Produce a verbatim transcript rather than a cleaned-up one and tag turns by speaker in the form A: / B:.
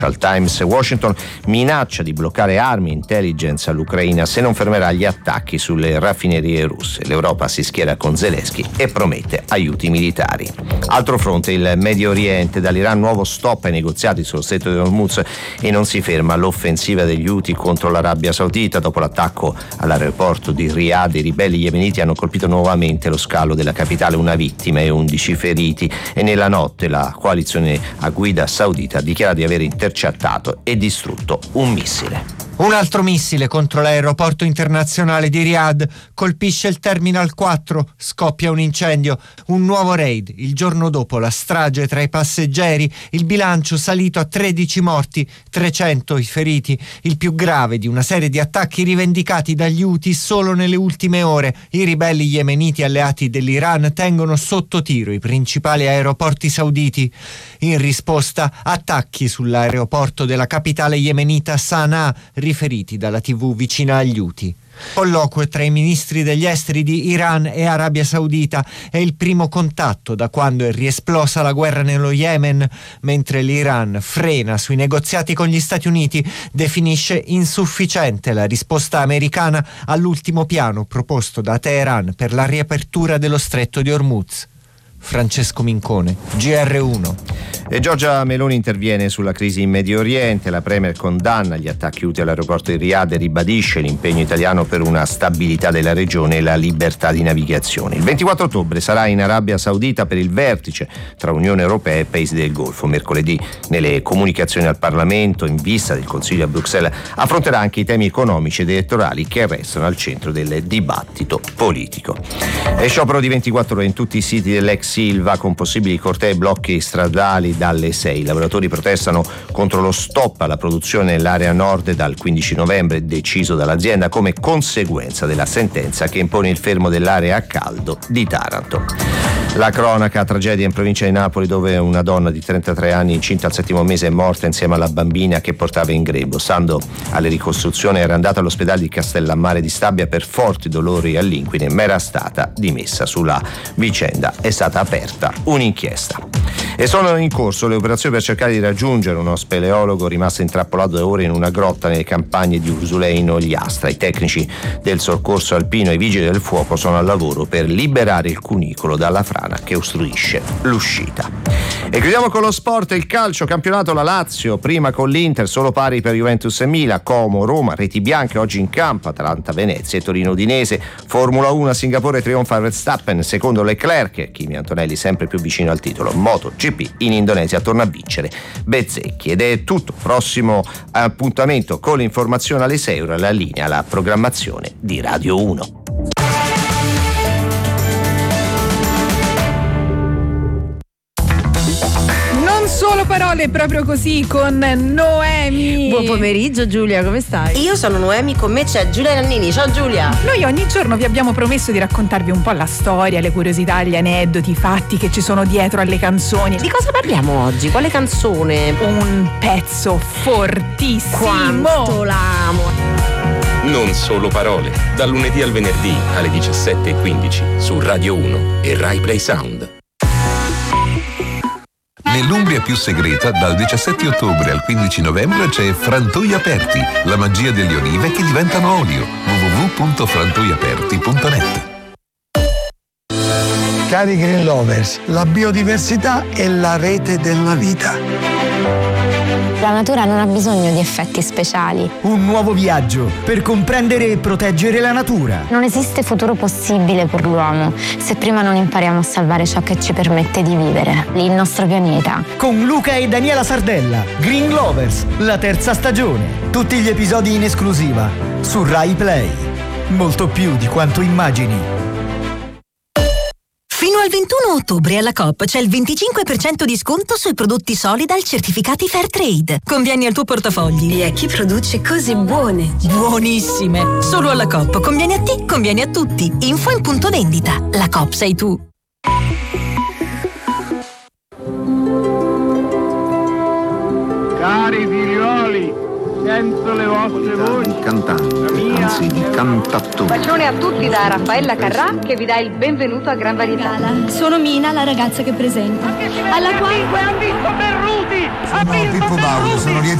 A: Times. Washington minaccia di bloccare armi e intelligence all'Ucraina se non fermerà gli attacchi sulle raffinerie russe. L'Europa si schiera con Zelensky e promette aiuti militari. Altro fronte, il Medio Oriente. Dall'Iran nuovo stop ai negoziati sullo stretto di Hormuz e non si ferma l'offensiva degli Houthi contro l'Arabia Saudita. Dopo l'attacco all'aeroporto di Riyadh, i ribelli yemeniti hanno colpito nuovamente lo scalo della capitale, una vittima e undici feriti, e nella notte la coalizione a guida saudita dichiara di aver intercettato e distrutto un missile.
B: Un altro missile contro l'aeroporto internazionale di Riyadh colpisce il Terminal quattro, scoppia un incendio, un nuovo raid. Il giorno dopo la strage tra i passeggeri, il bilancio salito a tredici morti, trecento i feriti, il più grave di una serie di attacchi rivendicati dagli Houthi solo nelle ultime ore. I ribelli yemeniti alleati dell'Iran tengono sotto tiro i principali aeroporti sauditi. In risposta, attacchi sull'aeroporto della capitale yemenita Sana'a, riferiti dalla tivù vicina agli Houthi. Colloquio tra i ministri degli esteri di Iran e Arabia Saudita è il primo contatto da quando è riesplosa la guerra nello Yemen, mentre l'Iran frena sui negoziati con gli Stati Uniti, definisce insufficiente la risposta americana all'ultimo piano proposto da Teheran per la riapertura dello stretto di Hormuz. Francesco Mincone, G R uno.
A: E Giorgia Meloni interviene sulla crisi in Medio Oriente. La premier condanna gli attacchi Houthi all'aeroporto di Riyadh e ribadisce l'impegno italiano per una stabilità della regione e la libertà di navigazione. Il ventiquattro ottobre sarà in Arabia Saudita per il vertice tra Unione Europea e Paesi del Golfo. Mercoledì, nelle comunicazioni al Parlamento, in vista del Consiglio a Bruxelles, affronterà anche i temi economici ed elettorali che restano al centro del dibattito politico. E sciopero di ventiquattro ore in tutti i siti dell'ex Ilva, con possibili cortei e blocchi stradali dalle sei. I lavoratori protestano contro lo stop alla produzione nell'area nord dal quindici novembre, deciso dall'azienda come conseguenza della sentenza che impone il fermo dell'area a caldo di Taranto. La cronaca, tragedia in provincia di Napoli, dove una donna di trentatré anni incinta al settimo mese è morta insieme alla bambina che portava in grembo. Stando alle ricostruzioni era andata all'ospedale di Castellammare di Stabia per forti dolori all'inguine, ma era stata dimessa. Sulla vicenda è stata aperta un'inchiesta. E sono in corso le operazioni per cercare di raggiungere uno speleologo rimasto intrappolato da ore in una grotta nelle campagne di Ursuleino Ogliastra. I tecnici del soccorso alpino e i vigili del fuoco sono al lavoro per liberare il cunicolo dalla frana che ostruisce l'uscita. E chiudiamo con lo sport, il calcio, campionato. La Lazio prima con l'Inter, solo pari per Juventus e Milan, Como, Roma, reti bianche oggi in campo, Atalanta, Venezia e Torino Udinese. Formula uno a Singapore trionfa Verstappen, secondo Leclerc, Kimi Antonelli sempre più vicino al titolo. MotoGP in Indonesia torna a vincere Bezzecchi. Ed è tutto, prossimo appuntamento con l'informazione alle sei ore, la linea, la programmazione di Radio uno.
C: Solo parole, proprio così, con Noemi.
D: Buon pomeriggio Giulia, come stai?
E: Io sono Noemi, con me c'è Giulia Nannini. Ciao Giulia.
C: Noi ogni giorno vi abbiamo promesso di raccontarvi un po' la storia, le curiosità, gli aneddoti, i fatti che ci sono dietro alle canzoni.
E: Di cosa parliamo oggi? Quale canzone?
C: Un pezzo fortissimo.
E: Quanto l'amo.
F: Non solo parole, dal lunedì al venerdì alle diciassette e quindici su Radio uno e Rai Play Sound.
G: Nell'Umbria più segreta, dal diciassette ottobre al quindici novembre c'è Frantoi Aperti, la magia delle olive che diventano olio. w w w punto frantoi aperti punto net.
H: Cari Green Lovers, la biodiversità è la rete della vita.
I: La natura non ha bisogno di effetti speciali.
J: Un nuovo viaggio per comprendere e proteggere la natura.
I: Non esiste futuro possibile per l'uomo se prima non impariamo a salvare ciò che ci permette di vivere, il nostro pianeta.
J: Con Luca e Daniela Sardella, Green Lovers, la terza stagione. Tutti gli episodi in esclusiva su Rai Play. Molto più di quanto immagini.
K: Fino al ventuno ottobre alla Coop c'è il venticinque per cento di sconto sui prodotti Solidal certificati Fairtrade. Convieni al tuo portafogli.
L: E a chi produce cose buone.
K: Buonissime! Solo alla Coop. Conviene a te, conviene a tutti. Info in punto vendita. La Coop sei tu.
M: Cari figlioli, Sento le vostre voci.
N: Di cantante, anzi di cantattore.
O: Bacione a tutti da Raffaella Carrà che vi dà il benvenuto a Gran Varietà.
P: Sono Mina, la ragazza che presenta. Alla quale
M: ha vinto Berruti! Ha
Q: vinto Berruti!